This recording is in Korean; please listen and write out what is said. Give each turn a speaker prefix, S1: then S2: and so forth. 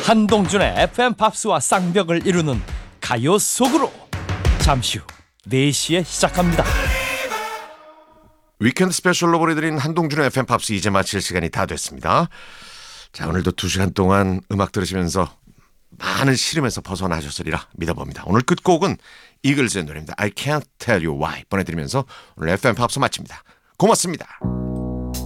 S1: 한동준의 FM 팝스와 쌍벽을 이루는 가요 속으로 잠시 후 4시에 시작합니다.
S2: 위켄드 스페셜로 보내드린 한동준의 FM 팝스 이제 마칠 시간이 다 됐습니다. 자, 오늘도 2시간 동안 음악 들으시면서 많은 시름에서 벗어나셨으리라 믿어봅니다. 오늘 끝곡은 이글스의 노래입니다. I can't tell you why 보내드리면서 오늘 FM 팝스 마칩니다. 고맙습니다.